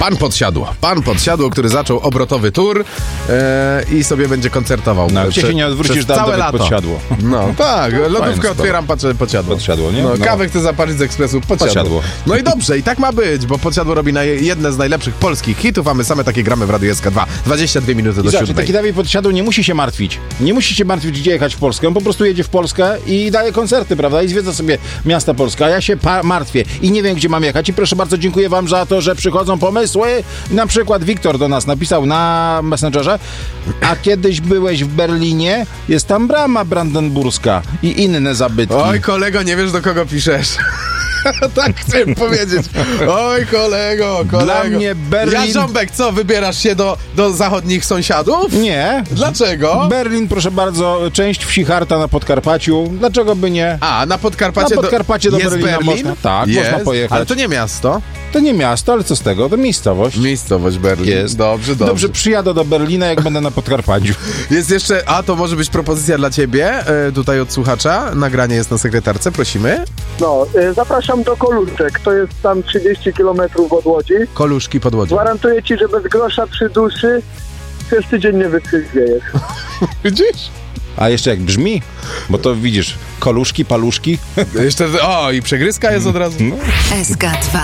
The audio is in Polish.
Pan Podsiadło, który zaczął obrotowy tour i sobie będzie koncertował. No, gdzie się nie odwrócisz, dam całe lato. Podsiadło. No tak, lodówkę otwieram, patrzę Podsiadło. Podsiadło, nie? No, No. kawę chcę zaparzyć z ekspresu, Podsiadło. No i dobrze, i tak ma być, bo Podsiadło robi jedne z najlepszych polskich hitów, a my same takie gramy w Radiu SK2. 22 minuty do 7. Taki Dawid Podsiadło nie musi się martwić. Nie musi się martwić, gdzie jechać w Polskę. On po prostu jedzie w Polskę i daje koncerty, prawda? I zwiedza sobie miasta Polska. A ja się martwię i nie wiem, gdzie mam jechać. I proszę bardzo, dziękuję wam za to, że przychodzą pomysły. Na przykład Wiktor do nas napisał na Messengerze: a kiedyś byłeś w Berlinie? Jest tam brama brandenburska i inne zabytki. Oj, kolego, nie wiesz, do kogo piszesz. Tak chcę powiedzieć. Oj, kolego. Dla mnie Berlin... Jarząbek, co, wybierasz się do zachodnich sąsiadów? Nie. Dlaczego? Berlin, proszę bardzo, część wsi Harta na Podkarpaciu. Dlaczego by nie? A, na Podkarpacie, do jest Berlina Berlin? można. Tak, jest, można pojechać. Ale to nie miasto. To nie miasto, ale co z tego? To miejscowość. Miejscowość Berlin. Jest. Dobrze. Dobrze, przyjadę do Berlina, jak będę na Podkarpaciu. Jest jeszcze, to może być propozycja dla ciebie, tutaj od słuchacza. Nagranie jest na sekretarce, prosimy. No, zapraszam do Koluszek, to jest tam 30 km od Łodzi. Koluszki pod Łodzią. Gwarantuję ci, że bez grosza przy duszy przez tydzień nie wytrzeźwiejesz. Widzisz? A jeszcze jak brzmi, bo to widzisz, koluszki, paluszki. Jeszcze, i przegryzka jest od razu. SK2